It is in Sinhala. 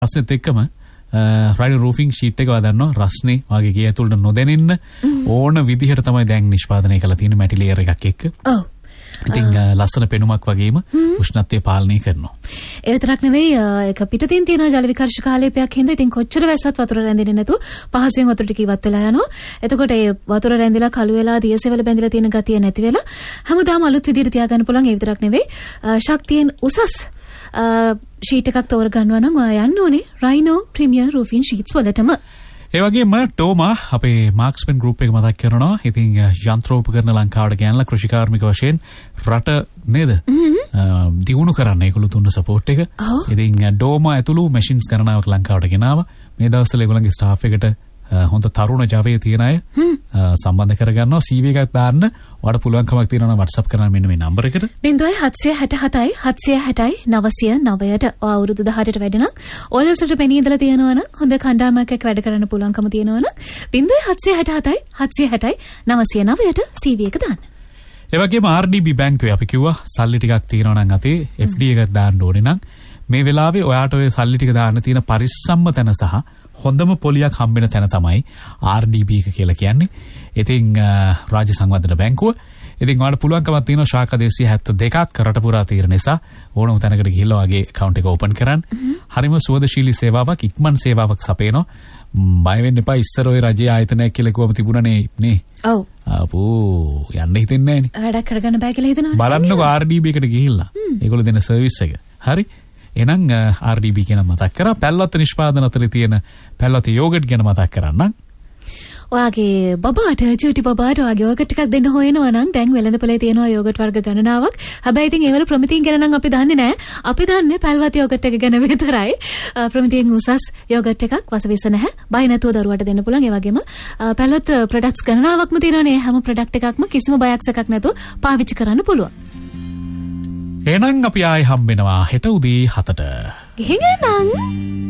අස්සෙත් එක්කම රයිඩර් රූෆින් ෂීට් එක වදන්නවා රස්නේ වගේ ගේ ඇතුළට නොදැනෙන්න ඕන විදිහට තමයි දැන් නිෂ්පාදනය කරලා තියෙන මැටි ලේයර් එකක් එක්ක. ඔව්. ඉතින් ලස්සන පෙනුමක් වගේම උෂ්ණත්වය පාලනය කරනවා. ඒ විතරක් නෙවෙයි ඒක පිටතින් තියෙන ජල විකර්ෂක ආලේපයක් හින්දා ඉතින් කොච්චර වැස්සත් වතුර රැඳෙන්නේ නැතු පහසුවෙන් වතුර ටික ඉවත් වෙලා යනවා. එතකොට ඒ වතුර රැඳිලා කළු වෙලා දියසෙවල බැඳිලා තියෙන ගතිය නැති වෙලා හැමදාම අලුත් විදිහට තියාගන්න පුළුවන්. ඒ විතරක් නෙවෙයි ශක්තියෙන් උසස් ෂීට් එකක් තෝර ගන්නවා නම් ඔයා යන්න ඕනේ රයිනෝ ප්‍රීමියර් රූෆින් ෂීට්ස් වලටම. ඒ වගේම ටෝමා අපේ මාක්ස්පෙන් ගෲප් එක මතක් කරනවා. ඉතින් යන්ත්‍රෝපකරණ ලංකාවට ගෙනලා කෘෂිකාර්මික වශයෙන් රට නේද දියුණු කරන්න ඒගොල්ලෝ දුන්න සපෝට් එක. ඉතින් ඩෝමා ඇතුළු මැෂින්ස් ගණනාවක් ලංකාවට ගෙනාවා. මේ දවස්වල ඒගොල්ලන්ගේ ස්ටාෆ් එකට හොඳ තරුණ ජවයේ තියෙන අය සම්බන්ධ කරගන්නවා. CV එකක් දාන්න ඔයාලට පුළුවන්කමක් තියෙනවා නම් WhatsApp කරන්න මෙන්න මේ නම්බර් එකට 0767 760 909ට අවුරුදු 18ට වැඩි නම් ඕලෙව්ස් වලට පෙනී ඉඳලා තියෙනවා නම් හොඳ කණ්ඩායමක් එක්ක වැඩ කරන්න පුළුවන්කම තියෙනවා නම් 0767 760 909ට CV එක දාන්න. ඒ වගේම RDB බැංකුවේ අපි කිව්වා සල්ලි ටිකක් තියෙනවා නම් අතේ FD එකක් දාන්න ඕනේ නම් මේ වෙලාවේ ඔයාට ඔය සල්ලි ටික දාන්න තියෙන පරිස්සම්ම තැන සහ හොඳම පොලියක් හම්බෙන තැන තමයි RDB එක කියලා කියන්නේ. ඉතින් රාජ්‍ය සංවර්ධන බැංකුව. ඉතින් ඔයාලට පුළුවන්කමක් තියෙනවා ශාඛා 272ක් රට පුරා තියෙන නිසා ඕනම තැනකට ගිහිල්ලා ඔයාගේ account එක open කරන්න. හරිම සුවදශීලී සේවාවක් ඉක්මන් සේවාවක් සපයනවා. බය වෙන්න එපා. ඉස්සර ඔය රජයේ ආයතනයක් කියලා කිව්වම තිබුණනේ නේ. ඔව්. අපෝ යන්න හිතෙන්නේ නැහැ නේ. වැඩක් කරගන්න බෑ කියලා හිතනවා. බලන්නකෝ RDB එකට ගිහිල්ලා. ඒගොල්ලෝ දෙන සර්විස් එක. හරි. එහෙනම් RDB කියන මතක් කරා. පැල්ලොත් නිෂ්පාදන අතරේ තියෙන පැල්ලොත් යෝගට් ගැන මතක් කරන්නම්. ඔයාගේ බබාට චූටි බබාට ඔයාගේ යෝගට් ටිකක් දෙන්න හොයනවා නම් දැන් වෙළඳපොලේ තියෙනවා යෝගට් වර්ග ගණනාවක්. හැබැයි ඉතින් ඒවල ප්‍රමිතියෙන් ගැන නම් අපි දන්නේ නැහැ. අපි දන්නේ පැල්වත් යෝගට් එක ගැන විතරයි. ප්‍රමිතියෙන් උසස් යෝගට් එකක් වසවිස නැහැ. බය නැතුව දරුවට දෙන්න පුළුවන්. ඒ වගේම පැල්වත් ප්‍රොඩක්ට්ස් ගණනාවක්ම තියෙනවානේ. හැම ප්‍රොඩක්ට් එකක්ම කිසිම බයක් සැකක් නැතුව පාවිච්චි කරන්න පුළුවන්. එහෙනම් අපි ආයෙ හම්බෙනවා හෙට උදේ 7ට. ගිහින් එන්න.